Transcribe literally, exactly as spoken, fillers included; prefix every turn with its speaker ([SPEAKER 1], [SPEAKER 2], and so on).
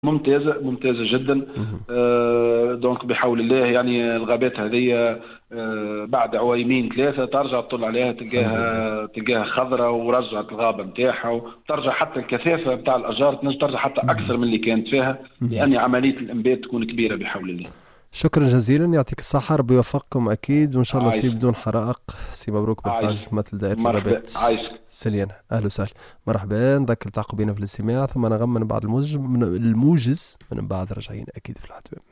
[SPEAKER 1] ممتازة ممتازة جدا. آه دونك بحول الله يعني الغابات هذه آه بعد عويمين ثلاثة ترجع تطل عليها
[SPEAKER 2] الحمد لله.
[SPEAKER 1] تلقاها تلقاها خضراء ورجعت الغابة نتاعها، وترجع حتى الكثافة بتاع الأشجار تنجم ترجع حتى أكثر من اللي كانت فيها، لأن عملية الإنبات تكون كبيرة بحول الله.
[SPEAKER 2] شكرا جزيلا، يعطيك الصحة، ربي يوفقكم أكيد، وإن شاء الله سي
[SPEAKER 1] عايش
[SPEAKER 2] بدون حرائق. سي مبروك
[SPEAKER 1] عايش
[SPEAKER 2] بالحاج مثل دائرة
[SPEAKER 1] مرحبا
[SPEAKER 2] الغابات.
[SPEAKER 1] عايش.
[SPEAKER 2] سليان، أهلا وسهلا. مرحبا، نذكر تعقوا بينا في الاستماع، ثم نغم من بعد الموج من الموجز من بعد راجعين أكيد في الحتوى.